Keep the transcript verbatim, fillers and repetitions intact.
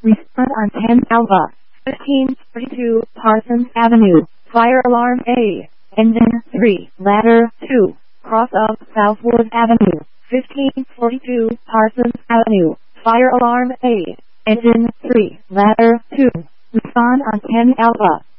Respond on ten Alpha. fifteen forty-two Parsons Avenue. Fire alarm A. Engine three. Ladder two. Cross of Southwood Avenue. fifteen forty-two Parsons Avenue. Fire alarm A. Engine three. Ladder two. Respond on ten Alpha.